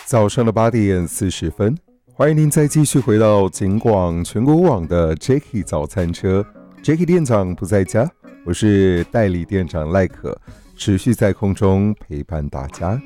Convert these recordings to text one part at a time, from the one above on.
早上的8:40，欢迎您再继续回到警广全国网的 Jacky 早餐车。Jacky 店长不在家，我是代理店长赖可，持续在空中陪伴大家。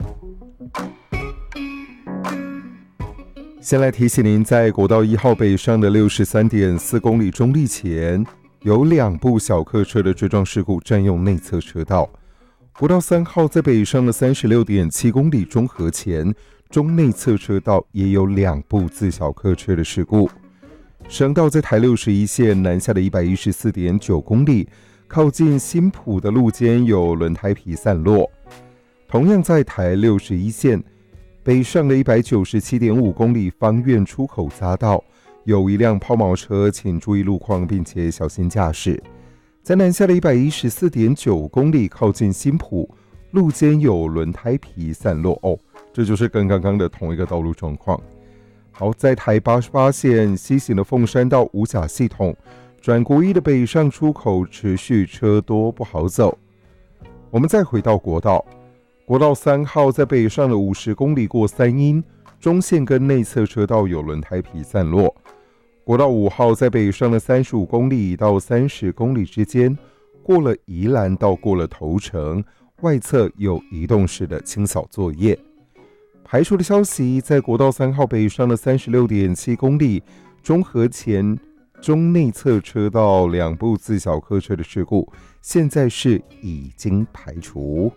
先来提醒您，在国道1号北上的63.4公里中立前，有2部小客车的追撞事故占用内侧车道。国道3号在北上的36.7公里中和前，中内侧车道也有2部自小客车的事故。省道在台61线南下的114.9公里，靠近新埔的路肩有轮胎皮散落。同样在台61线北上的197.5公里芳苑出口匝道，有一辆抛锚车，请注意路况，并且小心驾驶。在南下的114.9公里，靠近新埔路肩有轮胎皮散落这就是跟刚刚的同一个道路状况。好，在台88线西行的凤山到五甲系统，转国一的北上出口持续车多不好走。我们再回到国道3号在北上的50公里过三鶯，中线跟内侧车道有轮胎皮散落。国道5号在北上的35公里到30公里之间，过了宜兰到过了头城，外侧有移动式的清扫作业。排除的消息，在国道3号北上的36.7公里，中和前中内侧车道2部自小客车的事故，现在是已经排除。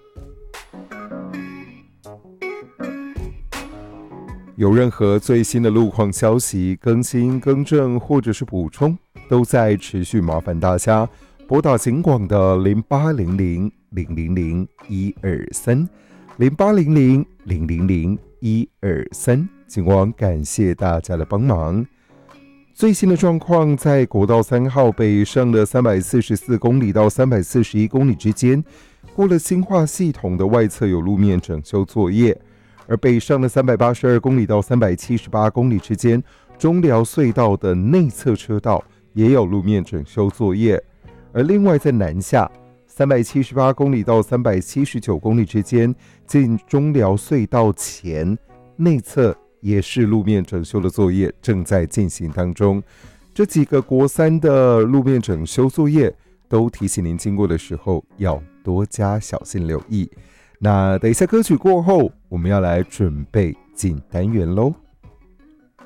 有任何最新的路况消息更新、更正或者是补充，都在持续麻烦大家拨打警广的0800-000-123 0800-000-123，警广感谢大家的帮忙。最新的状况，在国道3号北上的344公里到341公里之间，过了新化系统的外侧有路面整修作业。而北上的382公里到378公里之间，中寮隧道的内侧车道也有路面整修作业。而另外在南下378公里到379公里之间，进中寮隧道前内侧也是路面整修的作业正在进行当中。这几个国3的路面整修作业都提醒您经过的时候要多加小心留意。那等一下歌曲过后，我们要来准备进单元咯。